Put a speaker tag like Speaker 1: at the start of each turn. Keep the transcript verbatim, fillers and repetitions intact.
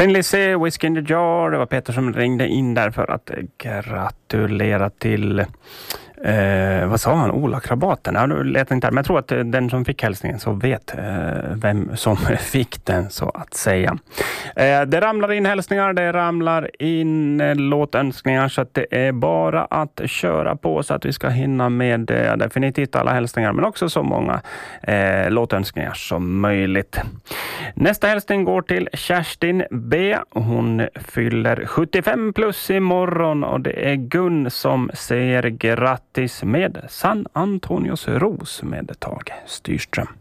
Speaker 1: Thin Lizzy, Whiskey in the Jar. Det var Peter som ringde in där för att gratulera till Eh, vad sa han? Ola Krabaten. Ja, du letar inte här. Men jag tror att den som fick hälsningen så vet eh, vem som fick den, så att säga. Eh, det ramlar in hälsningar, det ramlar in eh, låtönskningar, så att det är bara att köra på så att vi ska hinna med eh, definitivt alla hälsningar, men också så många eh, låtönskningar som möjligt. Nästa hälsning går till Kerstin B. Hon fyller sjuttiofem plus imorgon och det är Gun som säger grattis med San Antonios ros med Tage Styrström.